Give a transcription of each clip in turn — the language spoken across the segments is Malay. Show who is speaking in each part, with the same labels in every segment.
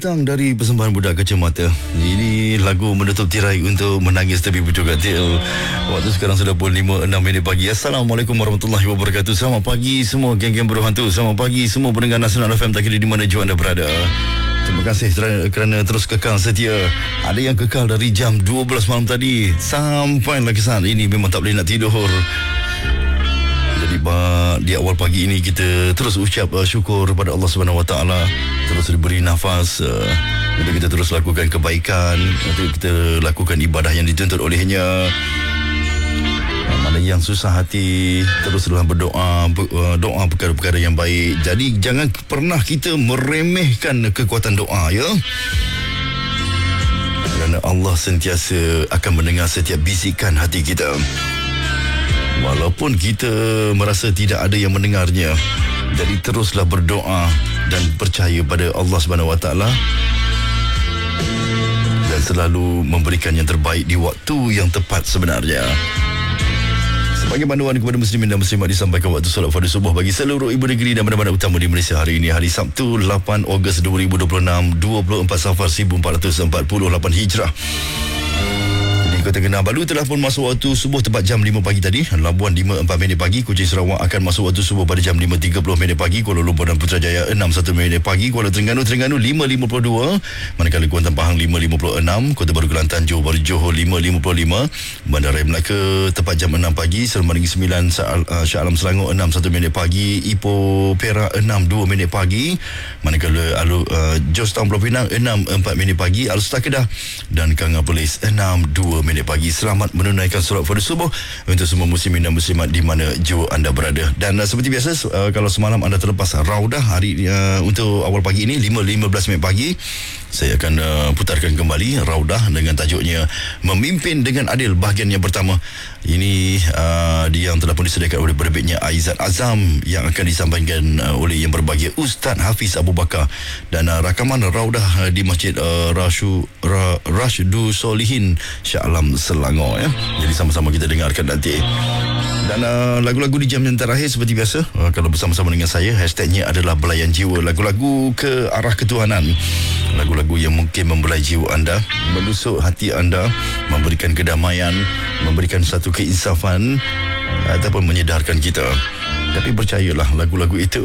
Speaker 1: Bintang dari persembahan Budak Kacamata. Ini lagu menutup tirai untuk menangis tapi pucuk hati. Waktu sekarang sudah pukul 5.06 pagi. Assalamualaikum warahmatullahi wabarakatuh. Selamat pagi semua geng-geng berhantu. Selamat pagi semua pendengar Nasional FM tak kira di mana jua anda berada. Terima kasih kerana terus kekal setia. Ada yang kekal dari jam 12 malam tadi sampai lagi saat ini memang tak boleh nak tidur. Jadi di awal pagi ini kita terus ucap syukur kepada Allah Subhanahu Wa Taala, terus diberi nafas untuk kita terus lakukan kebaikan, untuk kita lakukan ibadah yang dituntut olehnya. Mana yang susah hati, teruslah berdoa, doa perkara-perkara yang baik. Jadi jangan pernah kita meremehkan kekuatan doa, ya. Kerana Allah sentiasa akan mendengar setiap bisikan hati kita. Walaupun kita merasa tidak ada yang mendengarnya, jadi teruslah berdoa dan percaya pada Allah Subhanahu Wa Taala dan selalu memberikan yang terbaik di waktu yang tepat sebenarnya. Sebagai panduan kepada muslimin dan muslimat disampaikan waktu solat fardu subuh bagi seluruh ibu negeri dan bandar-bandar utama di Malaysia hari ini, hari Sabtu 8 Ogos 2026, 24 Safar 1448 Hijrah. Kota Kinabalu telah pun masuk waktu subuh tepat jam 5 pagi tadi. Labuan 5.4 pagi. Kuching Sarawak akan masuk waktu subuh pada jam 5.30 pagi. Kuala Lumpur dan Putrajaya 6.1 pagi. Kuala Terengganu 5.52. Manakala Kuantan Pahang 5.56. Kota Baru Kelantan Johor 5.55. Bandar Melaka tepat jam 6 pagi. Seremban Negeri 9 Shah Alam Selangor 6.1 pagi. Ipoh Perak 6.2 pagi. Manakala Jos Town Pulau Pinang 6.4 pagi. Alustar Kedah dan Kanga Perlis 6.2 pagi. Selamat menunaikan solat fardu subuh untuk semua muslimin dan muslimat di mana jua anda berada. Dan seperti biasa, kalau semalam anda terlepas raudah hari untuk awal pagi ini 5.15 pagi, saya akan putarkan kembali raudah dengan tajuknya Memimpin dengan Adil bahagian yang pertama. Ini dia yang telah pun disediakan oleh penerbitnya Aizat Azam, yang akan disampaikan oleh yang berbahagia Ustaz Hafiz Abu Bakar, dan rakaman raudah di Masjid Rashdu Solihin Shah Alam Selangor, ya. Jadi sama-sama kita dengarkan nanti. Dan lagu-lagu di jam yang terakhir seperti biasa, kalau bersama-sama dengan saya, hashtagnya adalah Belayan Jiwa. Lagu-lagu ke arah ketuhanan, lagu-lagu yang mungkin membelai jiwa anda, menusuk hati anda, memberikan kedamaian, memberikan satu keinsafan ataupun menyedarkan kita. Tapi percayalah, lagu-lagu itu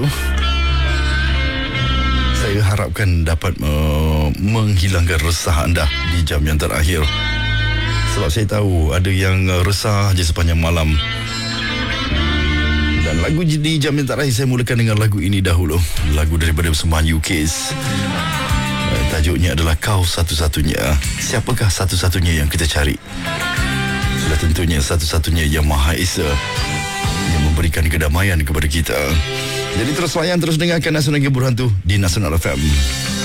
Speaker 1: saya harapkan dapat menghilangkan resah anda di jam yang terakhir. Sebab saya tahu ada yang resah je sepanjang malam. Dan lagu di jam yang terakhir saya mulakan dengan lagu ini dahulu. Lagu daripada persembahan UK's. Tajuknya adalah Kau Satu-Satunya. Siapakah satu-satunya yang kita cari? Sudah tentunya satu-satunya yang Maha Esa, yang memberikan kedamaian kepada kita. Jadi terus layan, terus dengarkan Nasional Berhantu di Nasional FM.